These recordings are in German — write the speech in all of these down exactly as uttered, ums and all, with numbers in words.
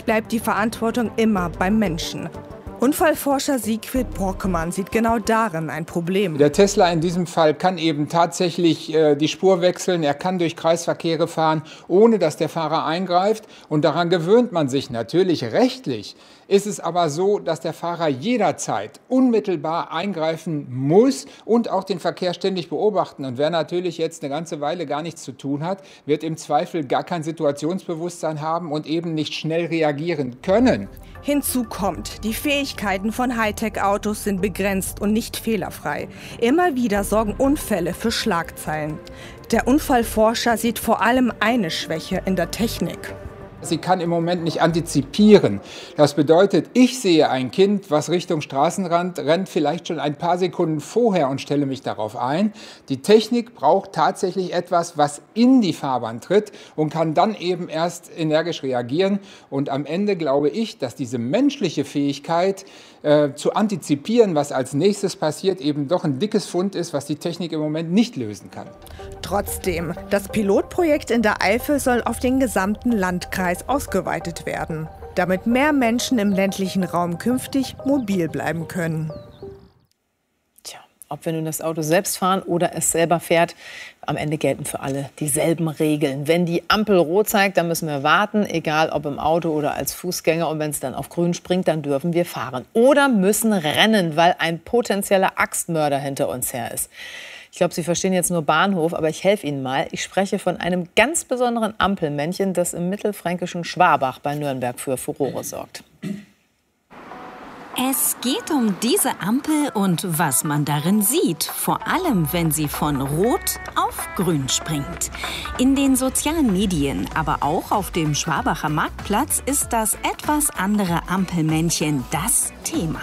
Letztlich bleibt die Verantwortung immer beim Menschen. Unfallforscher Siegfried Brockemann sieht genau darin ein Problem. Der Tesla in diesem Fall kann eben tatsächlich äh, die Spur wechseln. Er kann durch Kreisverkehre fahren, ohne dass der Fahrer eingreift. Und daran gewöhnt man sich natürlich. Rechtlich ist es aber so, dass der Fahrer jederzeit unmittelbar eingreifen muss und auch den Verkehr ständig beobachten. Und wer natürlich jetzt eine ganze Weile gar nichts zu tun hat, wird im Zweifel gar kein Situationsbewusstsein haben und eben nicht schnell reagieren können. Hinzu kommt, die Fähigkeiten von Hightech-Autos sind begrenzt und nicht fehlerfrei. Immer wieder sorgen Unfälle für Schlagzeilen. Der Unfallforscher sieht vor allem eine Schwäche in der Technik. Sie kann im Moment nicht antizipieren. Das bedeutet, ich sehe ein Kind, was Richtung Straßenrand rennt, vielleicht schon ein paar Sekunden vorher und stelle mich darauf ein. Die Technik braucht tatsächlich etwas, was in die Fahrbahn tritt und kann dann eben erst energisch reagieren. Und am Ende glaube ich, dass diese menschliche Fähigkeit äh, zu antizipieren, was als nächstes passiert, eben doch ein dickes Pfund ist, was die Technik im Moment nicht lösen kann. Trotzdem, das Pilotprojekt in der Eifel soll auf den gesamten Landkreis ausgeweitet werden, damit mehr Menschen im ländlichen Raum künftig mobil bleiben können. Tja, ob wir nun das Auto selbst fahren oder es selber fährt, am Ende gelten für alle dieselben Regeln. Wenn die Ampel rot zeigt, dann müssen wir warten, egal ob im Auto oder als Fußgänger. Und wenn es dann auf grün springt, dann dürfen wir fahren. Oder müssen rennen, weil ein potenzieller Axtmörder hinter uns her ist. Ich glaube, Sie verstehen jetzt nur Bahnhof, aber ich helfe Ihnen mal. Ich spreche von einem ganz besonderen Ampelmännchen, das im mittelfränkischen Schwabach bei Nürnberg für Furore sorgt. Es geht um diese Ampel und was man darin sieht, vor allem wenn sie von Rot auf Grün springt. In den sozialen Medien, aber auch auf dem Schwabacher Marktplatz ist das etwas andere Ampelmännchen das Thema.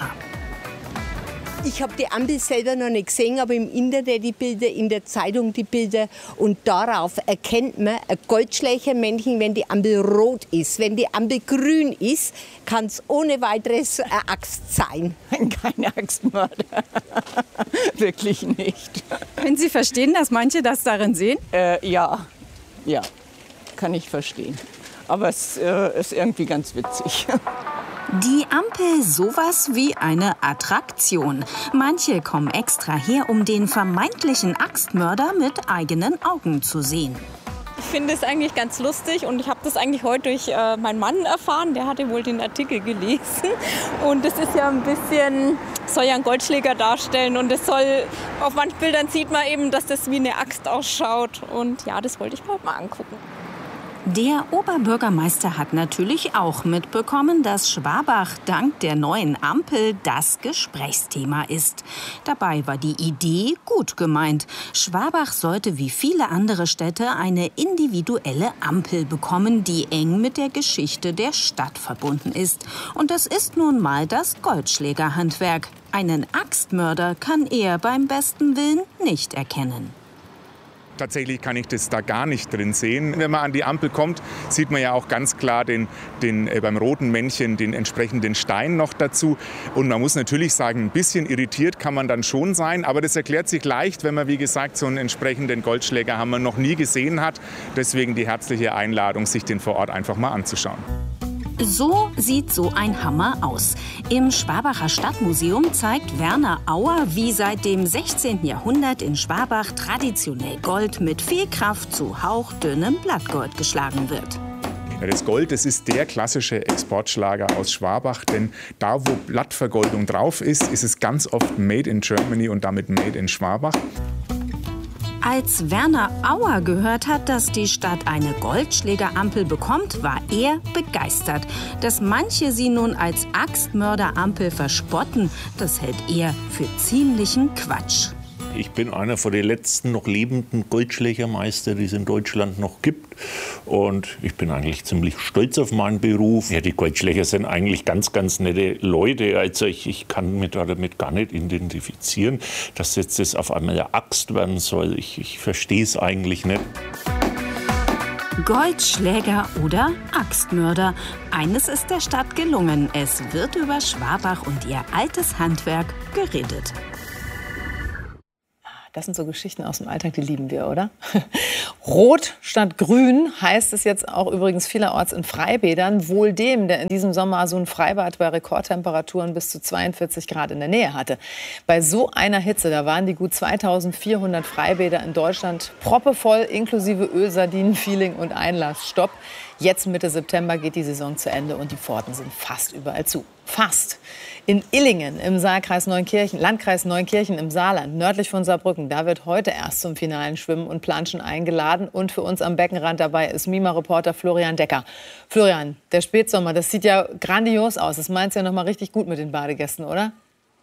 Ich habe die Ampel selber noch nicht gesehen, aber im Internet die Bilder, in der Zeitung die Bilder. Und darauf erkennt man ein Goldschlägermännchen, wenn die Ampel rot ist. Wenn die Ampel grün ist, kann es ohne weiteres eine Axt sein. Keine Axtmörder. Wirklich nicht. Können Sie verstehen, dass manche das darin sehen? Äh, ja, ja, kann ich verstehen. Aber es äh, ist irgendwie ganz witzig. Die Ampel sowas wie eine Attraktion. Manche kommen extra her, um den vermeintlichen Axtmörder mit eigenen Augen zu sehen. Ich finde es eigentlich ganz lustig und ich habe das eigentlich heute durch äh, meinen Mann erfahren. Der hatte wohl den Artikel gelesen. Und das ist ja ein bisschen, soll ja einen Goldschläger darstellen und es soll, auf manchen Bildern sieht man eben, dass das wie eine Axt ausschaut. Und ja, das wollte ich mir heute mal angucken. Der Oberbürgermeister hat natürlich auch mitbekommen, dass Schwabach dank der neuen Ampel das Gesprächsthema ist. Dabei war die Idee gut gemeint. Schwabach sollte wie viele andere Städte eine individuelle Ampel bekommen, die eng mit der Geschichte der Stadt verbunden ist. Und das ist nun mal das Goldschlägerhandwerk. Einen Axtmörder kann er beim besten Willen nicht erkennen. Tatsächlich kann ich das da gar nicht drin sehen. Wenn man an die Ampel kommt, sieht man ja auch ganz klar den, den, äh, beim roten Männchen den entsprechenden Stein noch dazu. Und man muss natürlich sagen, ein bisschen irritiert kann man dann schon sein. Aber das erklärt sich leicht, wenn man, wie gesagt, so einen entsprechenden Goldschlägerhammer noch nie gesehen hat. Deswegen die herzliche Einladung, sich den vor Ort einfach mal anzuschauen. So sieht so ein Hammer aus. Im Schwabacher Stadtmuseum zeigt Werner Auer, wie seit dem sechzehnten Jahrhundert in Schwabach traditionell Gold mit viel Kraft zu hauchdünnem Blattgold geschlagen wird. Ja, das Gold, das ist der klassische Exportschlager aus Schwabach, denn da, wo Blattvergoldung drauf ist, ist es ganz oft Made in Germany und damit Made in Schwabach. Als Werner Auer gehört hat, dass die Stadt eine Goldschlägerampel bekommt, war er begeistert. Dass manche sie nun als Axtmörderampel verspotten, das hält er für ziemlichen Quatsch. Ich bin einer von den letzten noch lebenden Goldschlägermeister, die es in Deutschland noch gibt. Und ich bin eigentlich ziemlich stolz auf meinen Beruf. Ja, die Goldschläger sind eigentlich ganz, ganz nette Leute. Also ich, ich kann mich damit gar nicht identifizieren, dass jetzt das auf einmal eine Axt werden soll. Ich, ich verstehe es eigentlich nicht. Goldschläger oder Axtmörder. Eines ist der Stadt gelungen. Es wird über Schwabach und ihr altes Handwerk geredet. Das sind so Geschichten aus dem Alltag, die lieben wir, oder? Rot statt grün heißt es jetzt auch übrigens vielerorts in Freibädern. Wohl dem, der in diesem Sommer so ein Freibad bei Rekordtemperaturen bis zu zweiundvierzig Grad in der Nähe hatte. Bei so einer Hitze, da waren die gut zweitausendvierhundert Freibäder in Deutschland proppevoll, inklusive Öl, Sardinen, Feeling und Einlassstopp. Jetzt Mitte September geht die Saison zu Ende und die Pforten sind fast überall zu. Fast. In Illingen im Saalkreis Neunkirchen, Landkreis Neunkirchen im Saarland, nördlich von Saarbrücken, da wird heute erst zum finalen Schwimmen und Planschen eingeladen. Und für uns am Beckenrand dabei ist Mima-Reporter Florian Decker. Florian, der Spätsommer, das sieht ja grandios aus. Das meint ja noch mal richtig gut mit den Badegästen, oder?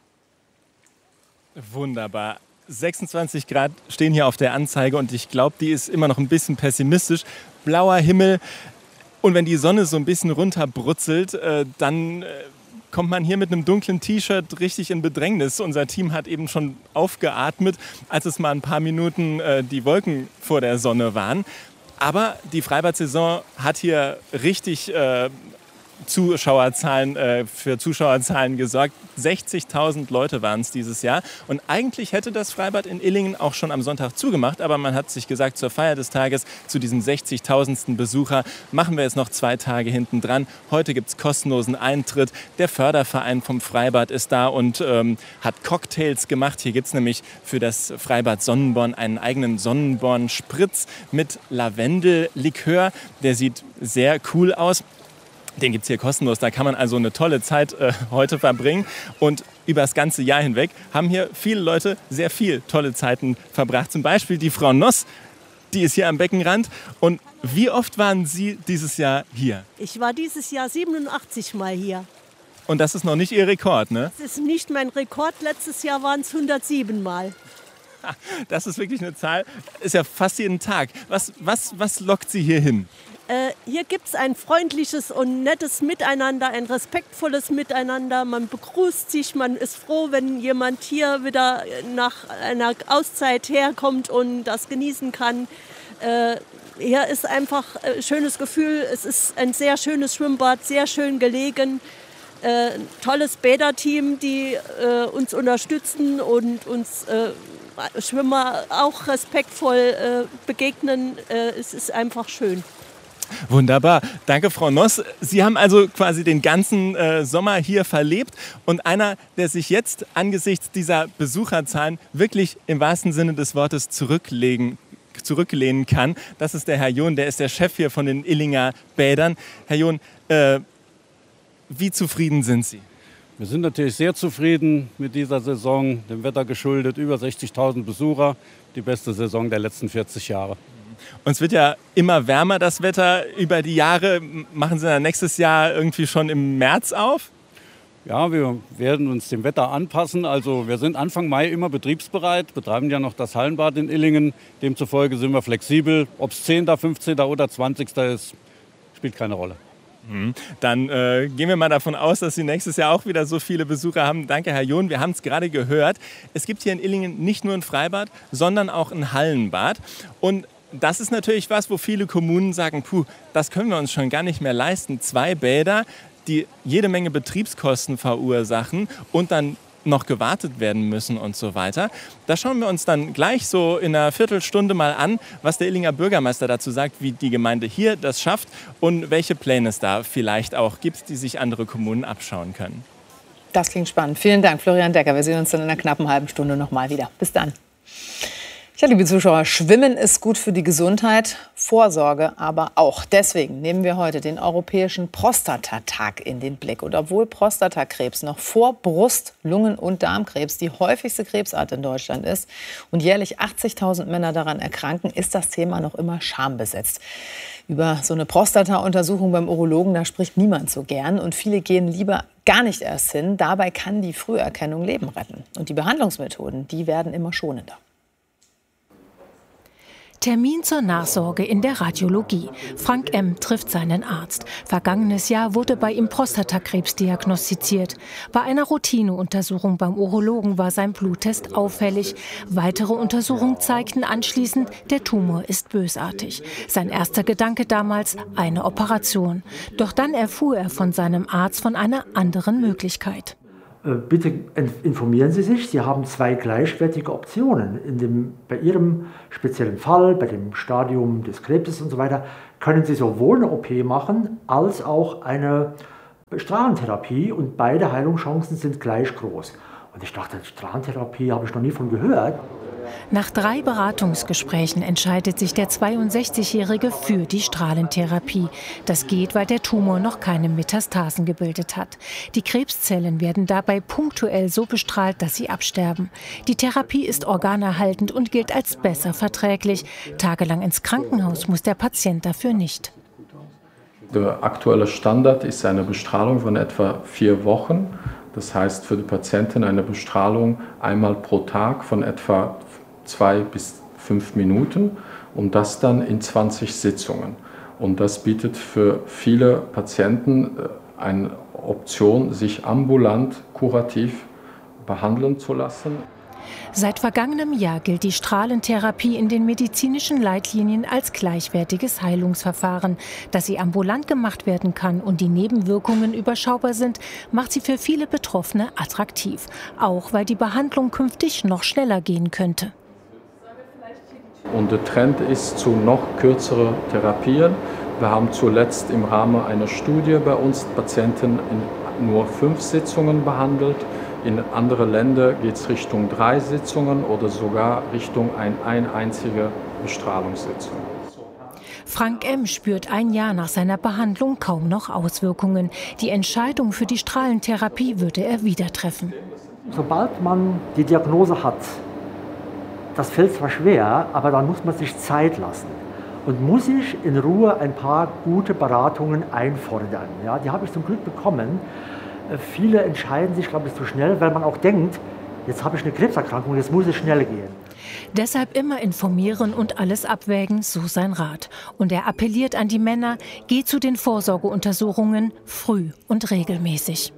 Wunderbar. sechsundzwanzig Grad stehen hier auf der Anzeige und ich glaube, die ist immer noch ein bisschen pessimistisch. Blauer Himmel. Und wenn die Sonne so ein bisschen runterbrutzelt, äh, dann äh, kommt man hier mit einem dunklen T-Shirt richtig in Bedrängnis. Unser Team hat eben schon aufgeatmet, als es mal ein paar Minuten äh, die Wolken vor der Sonne waren. Aber die Freibad-Saison hat hier richtig äh, Zuschauerzahlen, äh, für Zuschauerzahlen gesorgt. sechzigtausend Leute waren es dieses Jahr. Und eigentlich hätte das Freibad in Illingen auch schon am Sonntag zugemacht. Aber man hat sich gesagt, zur Feier des Tages, zu diesem sechzigtausendsten Besucher, machen wir jetzt noch zwei Tage hinten dran. Heute gibt es kostenlosen Eintritt. Der Förderverein vom Freibad ist da und ähm, hat Cocktails gemacht. Hier gibt es nämlich für das Freibad Sonnenborn einen eigenen Sonnenborn-Spritz mit Lavendellikör. Der sieht sehr cool aus. Den gibt es hier kostenlos. Da kann man also eine tolle Zeit äh, heute verbringen. Und über das ganze Jahr hinweg haben hier viele Leute sehr viel tolle Zeiten verbracht. Zum Beispiel die Frau Noss, die ist hier am Beckenrand. Und wie oft waren Sie dieses Jahr hier? Ich war dieses Jahr siebenundachtzig Mal hier. Und das ist noch nicht Ihr Rekord, ne? Das ist nicht mein Rekord. Letztes Jahr waren es hundertsieben Mal. Das ist wirklich eine Zahl. Ist ja fast jeden Tag. Was, was, was lockt Sie hier hin? Äh, hier gibt es ein freundliches und nettes Miteinander, ein respektvolles Miteinander. Man begrüßt sich, man ist froh, wenn jemand hier wieder nach einer Auszeit herkommt und das genießen kann. Äh, hier ist einfach ein schönes Gefühl. Es ist ein sehr schönes Schwimmbad, sehr schön gelegen. Äh, ein tolles Bäderteam, die äh, uns unterstützen und uns äh, Schwimmer auch respektvoll äh, begegnen. Äh, es ist einfach schön. Wunderbar. Danke, Frau Noss. Sie haben also quasi den ganzen äh, Sommer hier verlebt. Und einer, der sich jetzt angesichts dieser Besucherzahlen wirklich im wahrsten Sinne des Wortes zurücklegen, zurücklehnen kann, das ist der Herr John. Der ist der Chef hier von den Illinger Bädern. Herr John, äh, wie zufrieden sind Sie? Wir sind natürlich sehr zufrieden mit dieser Saison, dem Wetter geschuldet. Über sechzigtausend Besucher, die beste Saison der letzten vierzig Jahre. Und es wird ja immer wärmer, das Wetter über die Jahre. Machen Sie dann nächstes Jahr irgendwie schon im März auf? Ja, wir werden uns dem Wetter anpassen. Also wir sind Anfang Mai immer betriebsbereit, betreiben ja noch das Hallenbad in Illingen. Demzufolge sind wir flexibel. Ob es zehnter, fünfzehnter oder zwanzigster ist, spielt keine Rolle. Dann äh, gehen wir mal davon aus, dass Sie nächstes Jahr auch wieder so viele Besucher haben. Danke, Herr John. Wir haben es gerade gehört. Es gibt hier in Illingen nicht nur ein Freibad, sondern auch ein Hallenbad. Und das ist natürlich was, wo viele Kommunen sagen, puh, das können wir uns schon gar nicht mehr leisten. Zwei Bäder, die jede Menge Betriebskosten verursachen und dann noch gewartet werden müssen und so weiter. Da schauen wir uns dann gleich so in einer Viertelstunde mal an, was der Illinger Bürgermeister dazu sagt, wie die Gemeinde hier das schafft und welche Pläne es da vielleicht auch gibt, die sich andere Kommunen abschauen können. Das klingt spannend. Vielen Dank, Florian Decker. Wir sehen uns dann in einer knappen halben Stunde noch mal wieder. Bis dann. Ja, liebe Zuschauer, Schwimmen ist gut für die Gesundheit, Vorsorge aber auch. Deswegen nehmen wir heute den Europäischen Prostatatag in den Blick. Und obwohl Prostatakrebs noch vor Brust-, Lungen- und Darmkrebs die häufigste Krebsart in Deutschland ist und jährlich achtzigtausend Männer daran erkranken, ist das Thema noch immer schambesetzt. Über so eine Prostata-Untersuchung beim Urologen, da spricht niemand so gern. Und viele gehen lieber gar nicht erst hin. Dabei kann die Früherkennung Leben retten. Und die Behandlungsmethoden, die werden immer schonender. Termin zur Nachsorge in der Radiologie. Frank M. trifft seinen Arzt. Vergangenes Jahr wurde bei ihm Prostatakrebs diagnostiziert. Bei einer Routineuntersuchung beim Urologen war sein Bluttest auffällig. Weitere Untersuchungen zeigten anschließend, der Tumor ist bösartig. Sein erster Gedanke damals, eine Operation. Doch dann erfuhr er von seinem Arzt von einer anderen Möglichkeit. Bitte informieren Sie sich, Sie haben zwei gleichwertige Optionen. In dem, bei Ihrem speziellen Fall, bei dem Stadium des Krebses und so weiter, können Sie sowohl eine O P machen, als auch eine Strahlentherapie und beide Heilungschancen sind gleich groß. Und ich dachte, Strahlentherapie habe ich noch nie von gehört. Nach drei Beratungsgesprächen entscheidet sich der zweiundsechzigjährige für die Strahlentherapie. Das geht, weil der Tumor noch keine Metastasen gebildet hat. Die Krebszellen werden dabei punktuell so bestrahlt, dass sie absterben. Die Therapie ist organerhaltend und gilt als besser verträglich. Tagelang ins Krankenhaus muss der Patient dafür nicht. Der aktuelle Standard ist eine Bestrahlung von etwa vier Wochen. Das heißt für die Patienten eine Bestrahlung einmal pro Tag von etwa zwei bis fünf Minuten und das dann in zwanzig Sitzungen. Und das bietet für viele Patienten eine Option, sich ambulant kurativ behandeln zu lassen. Seit vergangenem Jahr gilt die Strahlentherapie in den medizinischen Leitlinien als gleichwertiges Heilungsverfahren. Dass sie ambulant gemacht werden kann und die Nebenwirkungen überschaubar sind, macht sie für viele Betroffene attraktiv. Auch weil die Behandlung künftig noch schneller gehen könnte. Und der Trend ist zu noch kürzeren Therapien. Wir haben zuletzt im Rahmen einer Studie bei uns Patienten in nur fünf Sitzungen behandelt. In andere Länder geht es Richtung drei Sitzungen oder sogar Richtung ein, ein einzige Bestrahlungssitzung. Frank M. spürt ein Jahr nach seiner Behandlung kaum noch Auswirkungen. Die Entscheidung für die Strahlentherapie würde er wieder treffen. Sobald man die Diagnose hat, das fällt zwar schwer, aber dann muss man sich Zeit lassen und muss sich in Ruhe ein paar gute Beratungen einfordern. Ja, die habe ich zum Glück bekommen. Viele entscheiden sich, glaube ich, zu schnell, weil man auch denkt, jetzt habe ich eine Krebserkrankung, jetzt muss es schnell gehen. Deshalb immer informieren und alles abwägen, so sein Rat. Und er appelliert an die Männer, geht zu den Vorsorgeuntersuchungen früh und regelmäßig.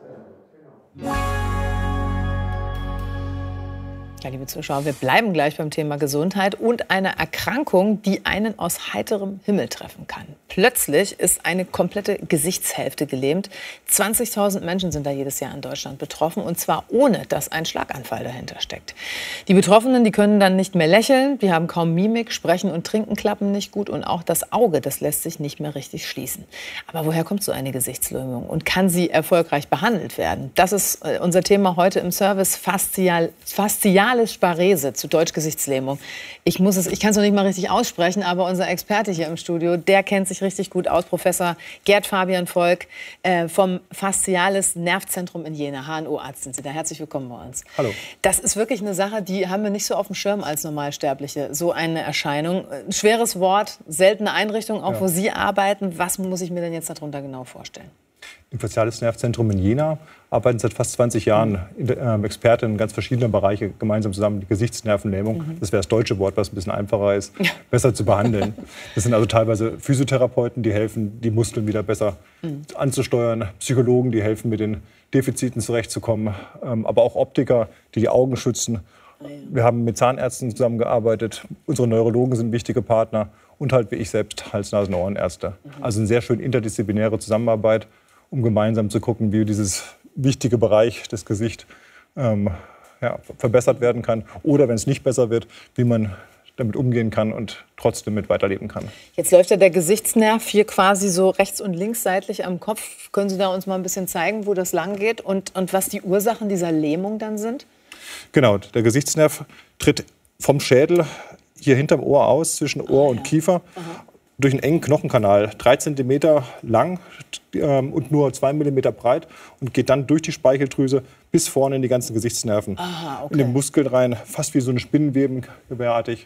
Ja, liebe Zuschauer, wir bleiben gleich beim Thema Gesundheit und einer Erkrankung, die einen aus heiterem Himmel treffen kann. Plötzlich ist eine komplette Gesichtshälfte gelähmt. zwanzigtausend Menschen sind da jedes Jahr in Deutschland betroffen, und zwar ohne, dass ein Schlaganfall dahinter steckt. Die Betroffenen, die können dann nicht mehr lächeln, die haben kaum Mimik, sprechen und trinken klappen nicht gut und auch das Auge, das lässt sich nicht mehr richtig schließen. Aber woher kommt so eine Gesichtslähmung und kann sie erfolgreich behandelt werden? Das ist unser Thema heute im Service, Faszial, Faszial Sparese, zu Deutsch Gesichtslähmung. Ich muss es, ich kann es noch nicht mal richtig aussprechen, aber unser Experte hier im Studio, der kennt sich richtig gut aus, Professor Gerd Fabian Volk äh, vom Fasziales Nervzentrum in Jena, H N O-Arzt sind Sie da. Herzlich willkommen bei uns. Hallo. Das ist wirklich eine Sache, die haben wir nicht so auf dem Schirm als Normalsterbliche, so eine Erscheinung. Ein schweres Wort, seltene Einrichtung, auch ja. Wo Sie arbeiten. Was muss ich mir denn jetzt darunter genau vorstellen? Im Fasziales Nervzentrum in Jena arbeiten seit fast zwanzig Jahren äh, Experten in ganz verschiedenen Bereichen gemeinsam zusammen. Die Gesichtsnervenlähmung, mhm. das wäre das deutsche Wort, was ein bisschen einfacher ist, ja. besser zu behandeln. Das sind also teilweise Physiotherapeuten, die helfen, die Muskeln wieder besser mhm. anzusteuern. Psychologen, die helfen, mit den Defiziten zurechtzukommen. Ähm, aber auch Optiker, die die Augen schützen. Ah, ja. Wir haben mit Zahnärzten zusammengearbeitet. Unsere Neurologen sind wichtige Partner. Und halt wie ich selbst Hals-, Nasen-, Ohrenärzte. Mhm. Also eine sehr schön interdisziplinäre Zusammenarbeit, um gemeinsam zu gucken, wie dieses wichtige Bereich des Gesichts ähm, ja, verbessert werden kann. Oder wenn es nicht besser wird, wie man damit umgehen kann und trotzdem mit weiterleben kann. Jetzt läuft ja der Gesichtsnerv hier quasi so rechts- und linksseitlich am Kopf. Können Sie da uns mal ein bisschen zeigen, wo das lang geht und, und was die Ursachen dieser Lähmung dann sind? Genau, der Gesichtsnerv tritt vom Schädel hier hinterm Ohr aus, zwischen Ohr ah, und ja. Kiefer. Aha. Durch einen engen Knochenkanal, drei Zentimeter lang ähm, und nur zwei Millimeter breit und geht dann durch die Speicheldrüse bis vorne in die ganzen Gesichtsnerven. Aha, okay. In den Muskeln rein, fast wie so eine Spinnenwebengewehrartig.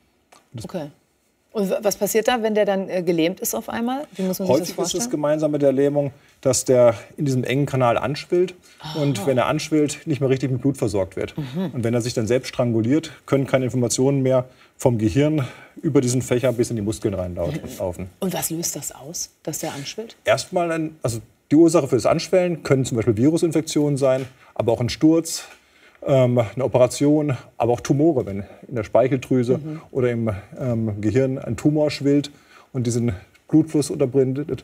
Okay. Und was passiert da, wenn der dann äh, gelähmt ist auf einmal? Wie muss man sich das vorstellen? Häufig ist es gemeinsam mit der Lähmung, dass der in diesem engen Kanal anschwillt. Aha. Und wenn er anschwillt, nicht mehr richtig mit Blut versorgt wird. Mhm. Und wenn er sich dann selbst stranguliert, können keine Informationen mehr vom Gehirn über diesen Fächer bis in die Muskeln reinlaufen. Und was löst das aus, dass der anschwillt? Erstmal, ein, also die Ursache für das Anschwellen können zum Beispiel Virusinfektionen sein, aber auch ein Sturz, ähm, eine Operation, aber auch Tumore, wenn in der Speicheldrüse mhm. oder im ähm, Gehirn ein Tumor schwillt und diesen Blutfluss unterbindet,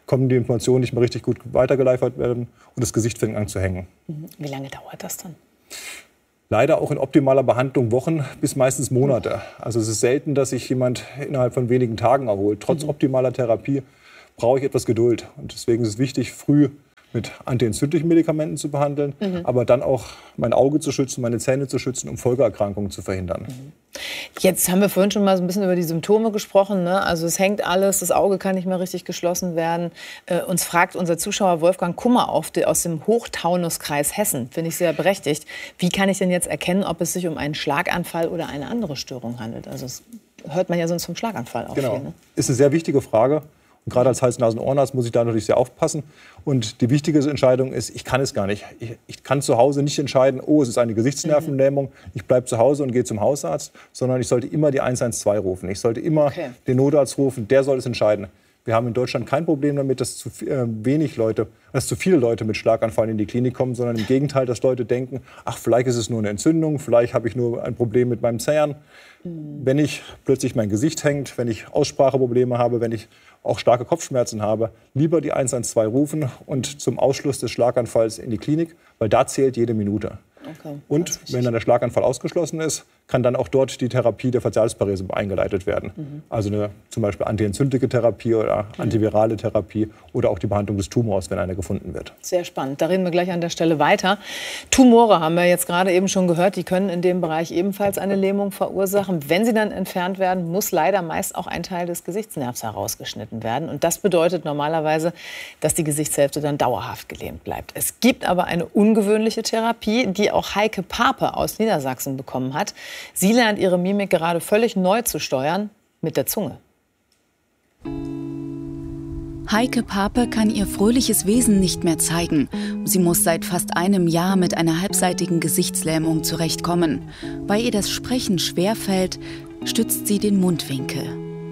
kommen die Informationen nicht mehr richtig gut weitergeleitet werden und das Gesicht fängt an zu hängen. Wie lange dauert das dann? Leider auch in optimaler Behandlung Wochen bis meistens Monate. Also es ist selten, dass sich jemand innerhalb von wenigen Tagen erholt. Trotz mhm. optimaler Therapie brauche ich etwas Geduld. Und deswegen ist es wichtig, früh mit antientzündlichen Medikamenten zu behandeln, mhm. aber dann auch mein Auge zu schützen, meine Zähne zu schützen, um Folgeerkrankungen zu verhindern. Mhm. Jetzt haben wir vorhin schon mal so ein bisschen über die Symptome gesprochen, ne? Also es hängt alles, das Auge kann nicht mehr richtig geschlossen werden. Äh, uns fragt unser Zuschauer Wolfgang Kummer auf, die, aus dem Hochtaunuskreis Hessen, finde ich sehr berechtigt. Wie kann ich denn jetzt erkennen, ob es sich um einen Schlaganfall oder eine andere Störung handelt? Also das hört man ja sonst vom Schlaganfall auch genau. viel. Ne? Ist eine sehr wichtige Frage. Und gerade als Hals-Nasen-Ohrenarzt muss ich da natürlich sehr aufpassen. Und die wichtige Entscheidung ist, ich kann es gar nicht. Ich, ich kann zu Hause nicht entscheiden, oh, es ist eine Gesichtsnervenlähmung, ich bleibe zu Hause und gehe zum Hausarzt, sondern ich sollte immer die eins eins zwei rufen. Ich sollte immer okay. den Notarzt rufen, der soll es entscheiden. Wir haben in Deutschland kein Problem damit, dass zu äh, wenig Leute, dass zu viele Leute mit Schlaganfall in die Klinik kommen, sondern im Gegenteil, dass Leute denken, ach, vielleicht ist es nur eine Entzündung, vielleicht habe ich nur ein Problem mit meinem Zahn. Mhm. Wenn ich plötzlich mein Gesicht hängt, wenn ich Ausspracheprobleme habe, wenn ich auch starke Kopfschmerzen habe, lieber die eins eins zwei rufen und zum Ausschluss des Schlaganfalls in die Klinik, weil da zählt jede Minute. Okay, und wenn dann der Schlaganfall ausgeschlossen ist, kann dann auch dort die Therapie der Fazialsparese eingeleitet werden. Mhm. Also eine zum Beispiel antientzündliche Therapie oder mhm. antivirale Therapie oder auch die Behandlung des Tumors, wenn einer gefunden wird. Sehr spannend. Da reden wir gleich an der Stelle weiter. Tumore haben wir jetzt gerade eben schon gehört, die können in dem Bereich ebenfalls eine Lähmung verursachen. Wenn sie dann entfernt werden, muss leider meist auch ein Teil des Gesichtsnervs herausgeschnitten werden. Und das bedeutet normalerweise, dass die Gesichtshälfte dann dauerhaft gelähmt bleibt. Es gibt aber eine ungewöhnliche Therapie, die auch Heike Pape aus Niedersachsen bekommen hat. Sie lernt ihre Mimik gerade völlig neu zu steuern, mit der Zunge. Heike Pape kann ihr fröhliches Wesen nicht mehr zeigen. Sie muss seit fast einem Jahr mit einer halbseitigen Gesichtslähmung zurechtkommen. Weil ihr das Sprechen schwerfällt, stützt sie den Mundwinkel.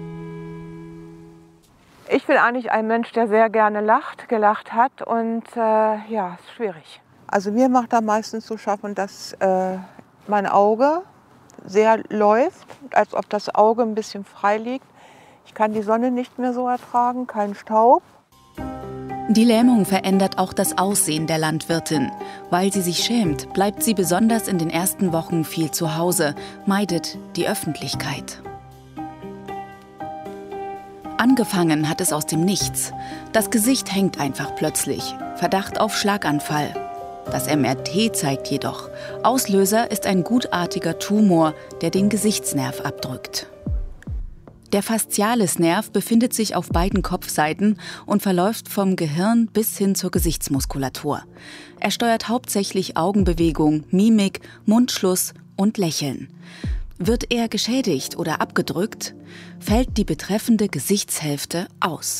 Ich bin eigentlich ein Mensch, der sehr gerne lacht, gelacht hat und äh, ja, ist schwierig. Also mir macht da meistens zu schaffen, dass äh, mein Auge sehr läuft, als ob das Auge ein bisschen frei liegt. Ich kann die Sonne nicht mehr so ertragen, kein Staub. Die Lähmung verändert auch das Aussehen der Landwirtin. Weil sie sich schämt, bleibt sie besonders in den ersten Wochen viel zu Hause, meidet die Öffentlichkeit. Angefangen hat es aus dem Nichts. Das Gesicht hängt einfach plötzlich. Verdacht auf Schlaganfall. Das M R T zeigt jedoch, Auslöser ist ein gutartiger Tumor, der den Gesichtsnerv abdrückt. Der Faszialisnerv befindet sich auf beiden Kopfseiten und verläuft vom Gehirn bis hin zur Gesichtsmuskulatur. Er steuert hauptsächlich Augenbewegung, Mimik, Mundschluss und Lächeln. Wird er geschädigt oder abgedrückt, fällt die betreffende Gesichtshälfte aus.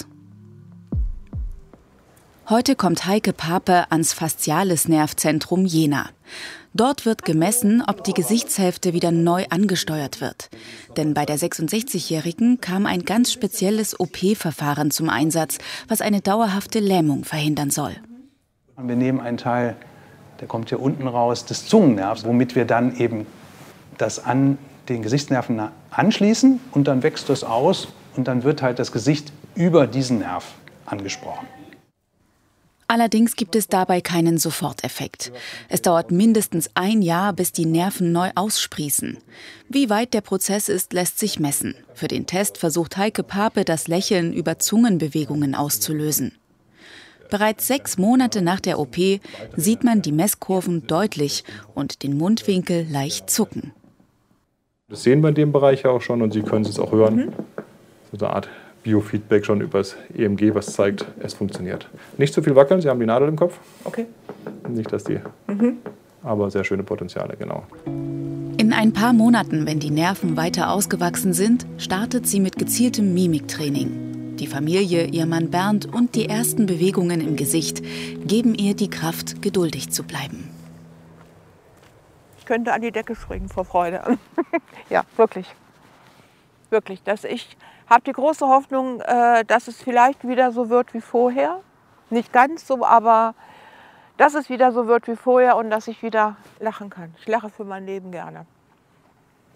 Heute kommt Heike Pape ans Faszialisnervzentrum Jena. Dort wird gemessen, ob die Gesichtshälfte wieder neu angesteuert wird. Denn bei der sechsundsechzigjährigen kam ein ganz spezielles O P-Verfahren zum Einsatz, was eine dauerhafte Lähmung verhindern soll. Wir nehmen einen Teil, der kommt hier unten raus, des Zungennervs, womit wir dann eben das an den Gesichtsnerven anschließen und dann wächst das aus und dann wird halt das Gesicht über diesen Nerv angesprochen. Allerdings gibt es dabei keinen Soforteffekt. Es dauert mindestens ein Jahr, bis die Nerven neu aussprießen. Wie weit der Prozess ist, lässt sich messen. Für den Test versucht Heike Pape, das Lächeln über Zungenbewegungen auszulösen. Bereits sechs Monate nach der O P sieht man die Messkurven deutlich und den Mundwinkel leicht zucken. Das sehen wir in dem Bereich ja auch schon und Sie können es auch hören. Mhm. So eine Art Biofeedback schon über das E M G, was zeigt, es funktioniert. Nicht zu viel wackeln, Sie haben die Nadel im Kopf. Okay. Nicht, dass die, mhm. aber sehr schöne Potenziale, genau. In ein paar Monaten, wenn die Nerven weiter ausgewachsen sind, startet sie mit gezieltem Mimiktraining. Die Familie, ihr Mann Bernd und die ersten Bewegungen im Gesicht geben ihr die Kraft, geduldig zu bleiben. Ich könnte an die Decke springen vor Freude. Ja, wirklich. Wirklich, dass ich habe die große Hoffnung, dass es vielleicht wieder so wird wie vorher. Nicht ganz so, aber dass es wieder so wird wie vorher und dass ich wieder lachen kann. Ich lache für mein Leben gerne.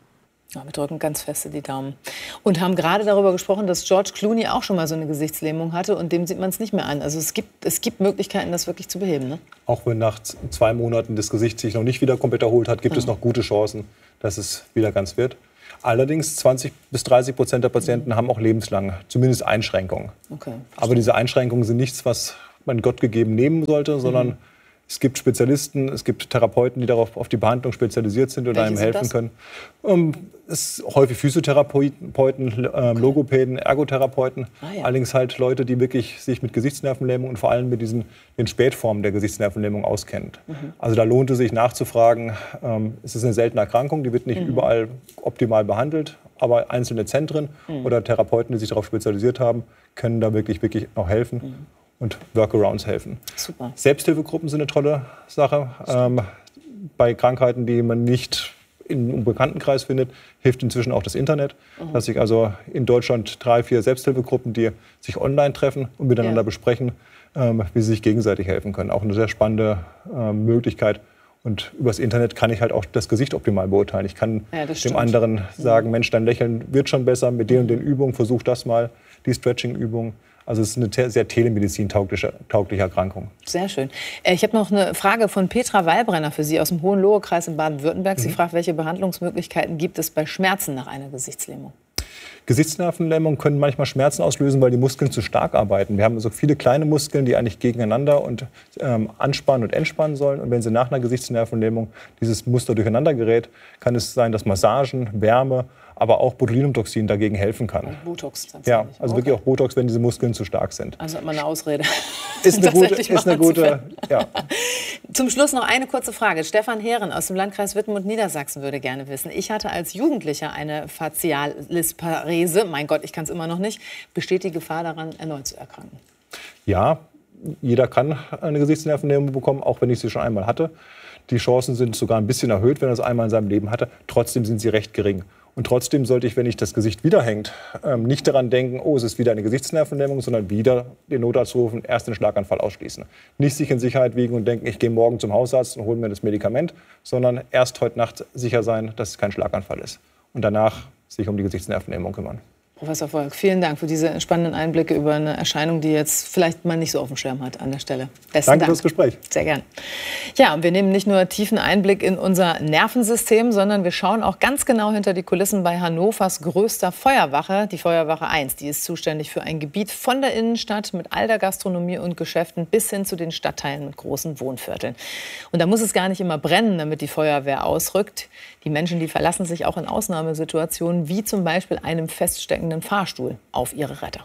Ja, wir drücken ganz feste die Daumen. Und haben gerade darüber gesprochen, dass George Clooney auch schon mal so eine Gesichtslähmung hatte und dem sieht man es nicht mehr an. Also es gibt, es gibt Möglichkeiten, das wirklich zu beheben. Ne? Auch wenn nach zwei Monaten das Gesicht sich noch nicht wieder komplett erholt hat, gibt mhm. es noch gute Chancen, dass es wieder ganz wird. Allerdings zwanzig bis dreißig Prozent der Patienten haben auch lebenslang zumindest Einschränkungen. Okay, aber diese Einschränkungen sind nichts, was man Gott gegeben nehmen sollte, sondern mhm. es gibt Spezialisten, es gibt Therapeuten, die darauf auf die Behandlung spezialisiert sind und Welche einem sind helfen das? können. Ähm, es sind häufig Physiotherapeuten, ähm, Logopäden, Ergotherapeuten. Ah, ja. Allerdings halt Leute, die wirklich sich mit Gesichtsnervenlähmung und vor allem mit diesen den Spätformen der Gesichtsnervenlähmung auskennen. Mhm. Also da lohnt es sich nachzufragen. Ähm, es ist eine seltene Erkrankung, die wird nicht Mhm. überall optimal behandelt, aber einzelne Zentren Mhm. oder Therapeuten, die sich darauf spezialisiert haben, können da wirklich, wirklich noch helfen. Mhm. Und Workarounds helfen. Super. Selbsthilfegruppen sind eine tolle Sache. Ähm, bei Krankheiten, die man nicht im Bekanntenkreis findet, hilft inzwischen auch das Internet. Mhm. Dass sich also in Deutschland drei, vier Selbsthilfegruppen, die sich online treffen und miteinander Ja. besprechen, ähm, wie sie sich gegenseitig helfen können. Auch eine sehr spannende ähm, Möglichkeit. Und übers Internet kann ich halt auch das Gesicht optimal beurteilen. Ich kann Ja, das dem stimmt. anderen sagen, Mensch, dein Lächeln wird schon besser mit den und den Übungen, versuch das mal, die Stretching-Übung. Also es ist eine te- sehr telemedizin-taugliche taugliche Erkrankung. Sehr schön. Äh, Ich habe noch eine Frage von Petra Wallbrenner für Sie aus dem Hohenlohe-Kreis in Baden-Württemberg. Sie Mhm. fragt, welche Behandlungsmöglichkeiten gibt es bei Schmerzen nach einer Gesichtslähmung? Gesichtsnervenlähmung können manchmal Schmerzen auslösen, weil die Muskeln zu stark arbeiten. Wir haben so viele kleine Muskeln, die eigentlich gegeneinander und ähm, anspannen und entspannen sollen. Und wenn sie nach einer Gesichtsnervenlähmung dieses Muster durcheinander gerät, kann es sein, dass Massagen, Wärme, aber auch Botulinumtoxin dagegen helfen kann. Und Botox tatsächlich. Ja, also Okay. wirklich auch Botox, wenn diese Muskeln zu stark sind. Also hat man eine Ausrede. Ist eine Das gute, endlich ist eine machen zu gute, können. ja. Zum Schluss noch eine kurze Frage. Stefan Heeren aus dem Landkreis Wittmund-Niedersachsen würde gerne wissen. Ich hatte als Jugendlicher eine Facialisparese. Mein Gott, ich kann es immer noch nicht. Besteht die Gefahr daran, erneut zu erkranken? Ja, jeder kann eine Gesichtsnervenlähmung bekommen, auch wenn ich sie schon einmal hatte. Die Chancen sind sogar ein bisschen erhöht, wenn er es einmal in seinem Leben hatte. Trotzdem sind sie recht gering. Und trotzdem sollte ich, wenn ich das Gesicht wieder hängt, ähm, nicht daran denken, oh, es ist wieder eine Gesichtsnervenlähmung, sondern wieder den Notarzt rufen, erst den Schlaganfall ausschließen. Nicht sich in Sicherheit wiegen und denken, ich gehe morgen zum Hausarzt und hole mir das Medikament, sondern erst heute Nacht sicher sein, dass es kein Schlaganfall ist. Und danach sich um die Gesichtsnervenlähmung kümmern. Professor Volk, vielen Dank für diese spannenden Einblicke über eine Erscheinung, die jetzt vielleicht man nicht so auf dem Schirm hat an der Stelle. Besten Danke Dank. fürs Gespräch. Sehr gern. Ja, und wir nehmen nicht nur tiefen Einblick in unser Nervensystem, sondern wir schauen auch ganz genau hinter die Kulissen bei Hannovers größter Feuerwache, die Feuerwache eins. Die ist zuständig für ein Gebiet von der Innenstadt mit all der Gastronomie und Geschäften bis hin zu den Stadtteilen mit großen Wohnvierteln. Und da muss es gar nicht immer brennen, damit die Feuerwehr ausrückt. Die Menschen, die verlassen sich auch in Ausnahmesituationen, wie zum Beispiel einem feststeckenden Fahrstuhl, auf ihre Retter.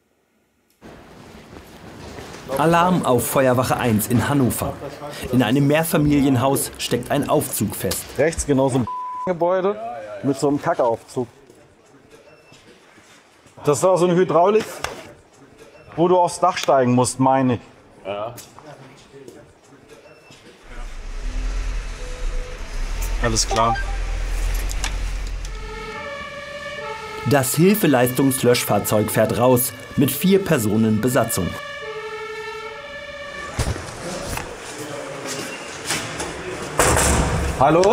Alarm auf Feuerwache eins in Hannover. In einem Mehrfamilienhaus steckt ein Aufzug fest. Rechts genau so ein Gebäude mit so einem Kackaufzug. Das war so eine Hydraulik, wo du aufs Dach steigen musst, meine ich. Ja. Alles klar. Das Hilfeleistungslöschfahrzeug fährt raus mit vier Personen Besatzung. Hallo?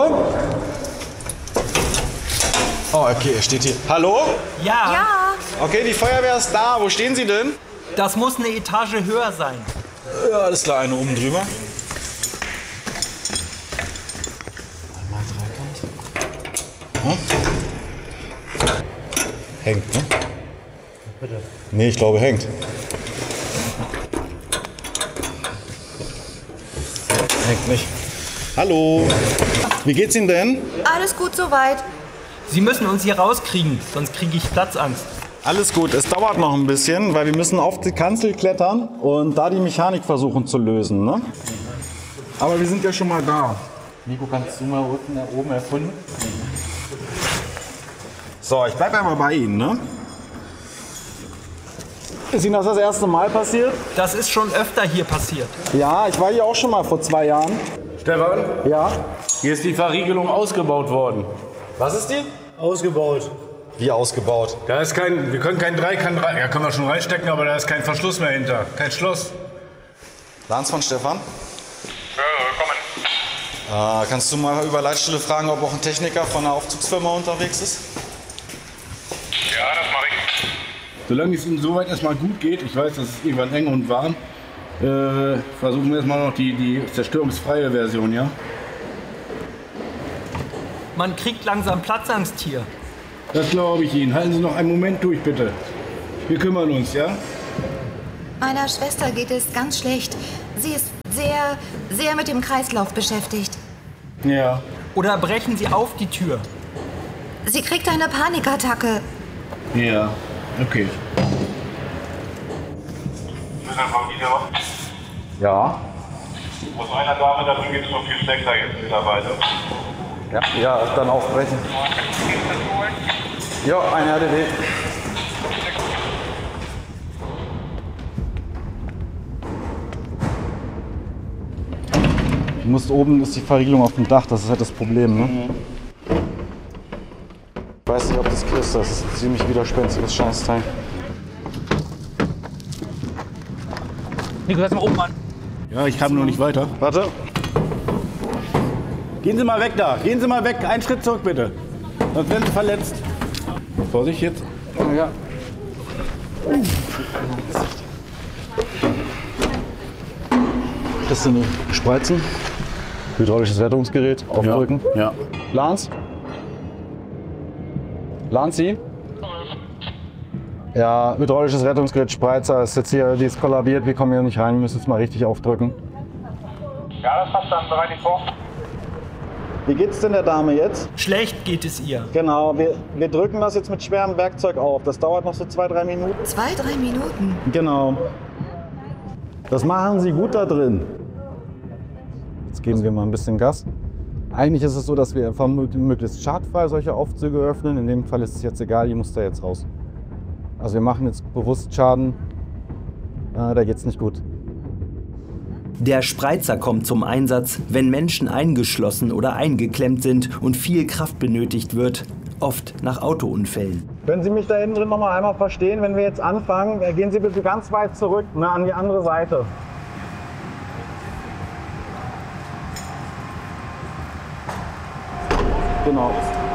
Oh, okay, er steht hier. Hallo? Ja. Ja. Okay, die Feuerwehr ist da. Wo stehen Sie denn? Das muss eine Etage höher sein. Ja, alles klar, eine oben drüber. Hm? Hängt, ne? Bitte. Nee, ich glaube, hängt. Hängt nicht. Hallo. Wie geht's Ihnen denn? Alles gut soweit. Sie müssen uns hier rauskriegen, sonst kriege ich Platzangst. Alles gut, es dauert noch ein bisschen, weil wir müssen auf die Kanzel klettern und da die Mechanik versuchen zu lösen. Ne? Aber wir sind ja schon mal da. Nico, kannst du mal unten da oben erkunden? So, ich bleib einmal bei Ihnen. Ne? Ist Ihnen das das erste Mal passiert? Das ist schon öfter hier passiert. Ja, ich war hier auch schon mal vor zwei Jahren. Stefan? Ja? Hier ist die Verriegelung ausgebaut worden. Was ist die? Ausgebaut. Wie ausgebaut? Da ist kein, wir können kein Dreikant rein, ja, können wir schon reinstecken, aber da ist kein Verschluss mehr hinter, kein Schloss. Lanz von Stefan? Ja, komm. Äh, kannst du mal über Leitstelle fragen, ob auch ein Techniker von einer Aufzugsfirma unterwegs ist? Ja, das mache ich. Solange es Ihnen soweit erstmal gut geht, ich weiß, das ist irgendwann eng und warm, äh, versuchen wir erstmal noch die, die zerstörungsfreie Version, ja? Man kriegt langsam Platzangst hier. Das glaube ich Ihnen. Halten Sie noch einen Moment durch, bitte. Wir kümmern uns, ja? Meiner Schwester geht es ganz schlecht. Sie ist sehr, sehr mit dem Kreislauf beschäftigt. Ja. Oder brechen Sie auf die Tür. Sie kriegt eine Panikattacke. Ja, okay. Ja. Aus einer Dame, da geht es noch viel schlechter jetzt mittlerweile. Ja, ja, dann aufbrechen. Ja, ein R D W. Du musst oben, ist die Verriegelung auf dem Dach, das ist halt das Problem, ne? Mhm. Ich weiß nicht, ob das kriegst, das ist ein ziemlich widerspenstiges Scheißteil. Nico, lass mal oben an. Ja, ich kam nur nicht weiter. Warte. Gehen Sie mal weg da. Gehen Sie mal weg. Einen Schritt zurück, bitte. Sonst werden Sie verletzt. Vorsicht jetzt. Ja. Das sind Spreizen. Hydraulisches Rettungsgerät. Aufdrücken. Ja. ja. Lance? Lance? Ja, hydraulisches Rettungsgerät, Spreizer ist jetzt hier, die ist kollabiert, wir kommen hier nicht rein, wir müssen es mal richtig aufdrücken. Ja, das passt dann, bereite ich vor. Wie geht's denn der Dame jetzt? Schlecht geht es ihr. Genau, wir, wir drücken das jetzt mit schwerem Werkzeug auf. Das dauert noch so zwei, drei Minuten. Zwei, drei Minuten? Genau. Das machen Sie gut da drin. Jetzt geben wir mal ein bisschen Gas. Eigentlich ist es so, dass wir einfach möglichst schadfrei solche Aufzüge öffnen. In dem Fall ist es jetzt egal, die muss da jetzt raus. Also wir machen jetzt bewusst Schaden, äh, da geht's nicht gut. Der Spreizer kommt zum Einsatz, wenn Menschen eingeschlossen oder eingeklemmt sind und viel Kraft benötigt wird, oft nach Autounfällen. Können Sie mich da hinten drin noch mal einmal verstehen, wenn wir jetzt anfangen? Gehen Sie bitte ganz weit zurück, ne, an die andere Seite. Genau.